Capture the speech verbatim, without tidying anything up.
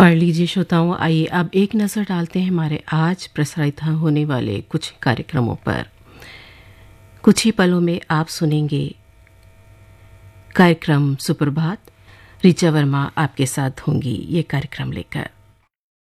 और लीजिए श्रोताओं, आइए अब एक नज़र डालते हैं हमारे आज प्रसारित होने वाले कुछ कार्यक्रमों पर। कुछ ही पलों में आप सुनेंगे कार्यक्रम सुप्रभात। ऋचा वर्मा आपके साथ होंगी ये कार्यक्रम लेकर।